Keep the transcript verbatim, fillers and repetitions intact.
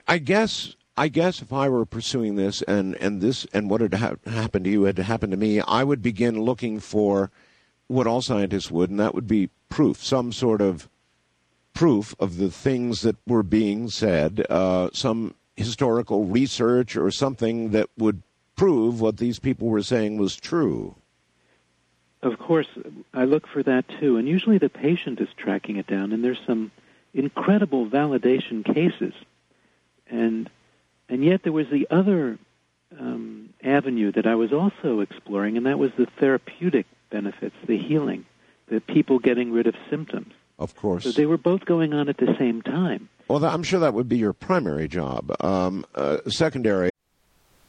I guess I guess if I were pursuing this and, and this and what had ha- happened to you had happened to me, I would begin looking for what all scientists would, and that would be proof, some sort of proof of the things that were being said, uh, some historical research or something that would prove what these people were saying was true. Of course, I look for that too, and usually the patient is tracking it down, and there's some incredible validation cases. And and yet there was the other um, avenue that I was also exploring, and that was the therapeutic benefits, the healing, the people getting rid of symptoms. Of course. So they were both going on at the same time. Well, I'm sure that would be your primary job. Um, uh, secondary,